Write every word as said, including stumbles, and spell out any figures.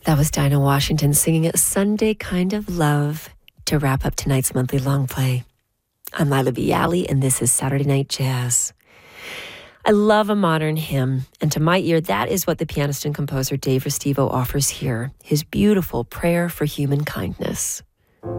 That was Dinah Washington singing a Sunday Kind of Love to wrap up tonight's monthly long play. I'm Lila Bialy, and this is Saturday Night Jazz. I love a modern hymn, and to my ear, that is what the pianist and composer Dave Restivo offers here, his beautiful prayer for human kindness.